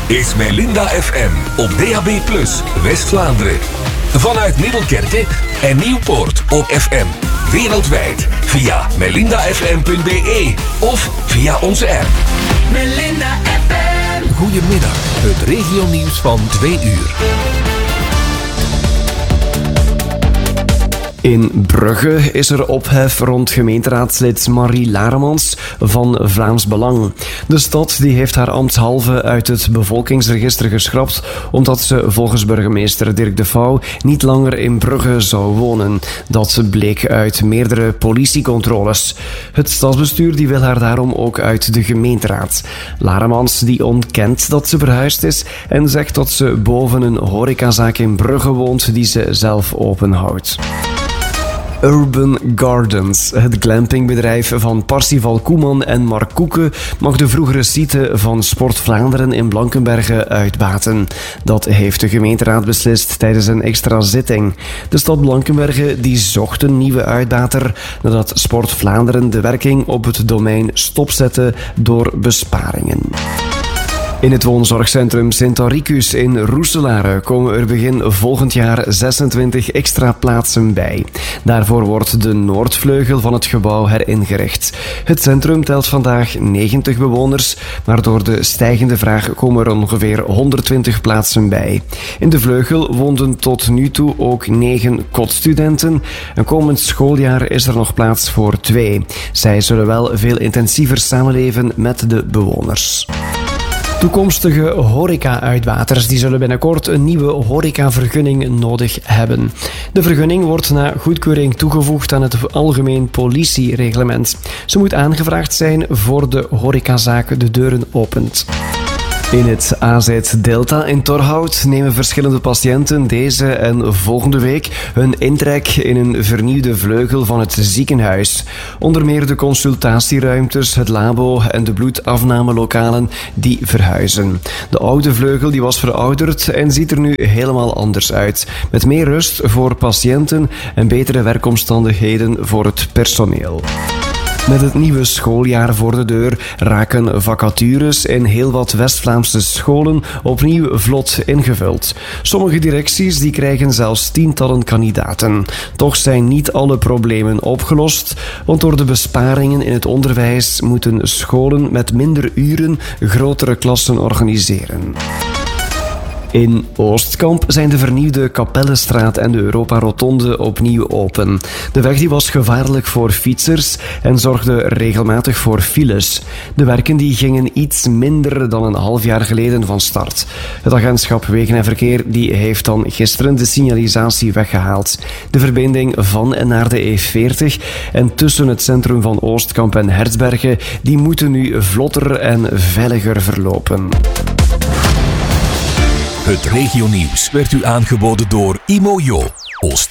is Melinda FM op DAB+, West-Vlaanderen. Vanuit Middelkerke en Nieuwpoort op FM. Wereldwijd via melindafm.be of via onze app. Melinda FM. Goedemiddag, het regionieuws van 2 uur. In Brugge is er ophef rond gemeenteraadslid Marie Laremans van Vlaams Belang. De stad die heeft haar ambtshalve uit het bevolkingsregister geschrapt omdat ze volgens burgemeester Dirk de Vouw niet langer in Brugge zou wonen. Dat bleek uit meerdere politiecontroles. Het stadsbestuur die wil haar daarom ook uit de gemeenteraad. Laremans die ontkent dat ze verhuisd is en zegt dat ze boven een horecazaak in Brugge woont die ze zelf openhoudt. Urban Gardens, het glampingbedrijf van Parsifal Koeman en Mark Koeken, mag de vroegere site van Sport Vlaanderen in Blankenberge uitbaten. Dat heeft de gemeenteraad beslist tijdens een extra zitting. De stad Blankenberge die zocht een nieuwe uitbater nadat Sport Vlaanderen de werking op het domein stopzette door besparingen. In het woonzorgcentrum Sint-Auricus in Roeselare komen er begin volgend jaar 26 extra plaatsen bij. Daarvoor wordt de noordvleugel van het gebouw heringericht. Het centrum telt vandaag 90 bewoners, maar door de stijgende vraag komen er ongeveer 120 plaatsen bij. In de vleugel woonden tot nu toe ook 9 kotstudenten. Een komend schooljaar is er nog plaats voor 2. Zij zullen wel veel intensiever samenleven met de bewoners. Toekomstige horeca-uitbaters die zullen binnenkort een nieuwe horecavergunning nodig hebben. De vergunning wordt na goedkeuring toegevoegd aan het algemeen politiereglement. Ze moet aangevraagd zijn voor de horecazaak de deuren opent. In het AZ Delta in Torhout nemen verschillende patiënten deze en volgende week hun intrek in een vernieuwde vleugel van het ziekenhuis. Onder meer de consultatieruimtes, het labo en de bloedafnamelokalen die verhuizen. De oude vleugel die was verouderd en ziet er nu helemaal anders uit. Met meer rust voor patiënten en betere werkomstandigheden voor het personeel. Met het nieuwe schooljaar voor de deur raken vacatures in heel wat West-Vlaamse scholen opnieuw vlot ingevuld. Sommige directies die krijgen zelfs tientallen kandidaten. Toch zijn niet alle problemen opgelost, want door de besparingen in het onderwijs moeten scholen met minder uren grotere klassen organiseren. In Oostkamp zijn de vernieuwde Kapellenstraat en de Europa-rotonde opnieuw open. De weg die was gevaarlijk voor fietsers en zorgde regelmatig voor files. De werken die gingen iets minder dan een half jaar geleden van start. Het agentschap Wegen en Verkeer die heeft dan gisteren de signalisatie weggehaald. De verbinding van en naar de E40 en tussen het centrum van Oostkamp en Hertsbergen die moeten nu vlotter en veiliger verlopen. Het regionieuws werd u aangeboden door Imojo.